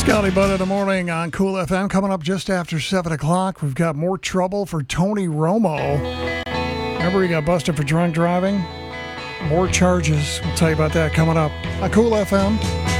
Scotty Budd in the morning on Cool FM. Coming up just after 7 o'clock, we've got more trouble for Tony Romo. Remember he got busted for drunk driving? More charges. We'll tell you about that coming up on Cool FM.